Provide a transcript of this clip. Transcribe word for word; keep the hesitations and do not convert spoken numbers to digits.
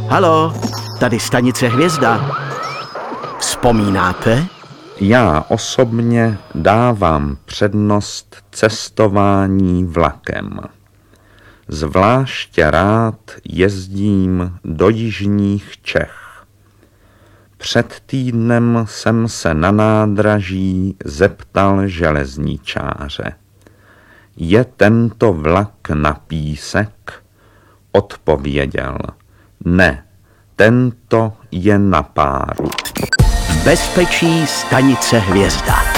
Haló, tady stanice Hvězda. Vzpomínáte? Já osobně dávám přednost cestování vlakem. Zvláště rád jezdím do jižních Čech. Před týdnem jsem se na nádraží zeptal železničáře. Je tento vlak na Písek? Odpověděl. Ne, tento je na Páru. Bezpečí stanice Hvězda.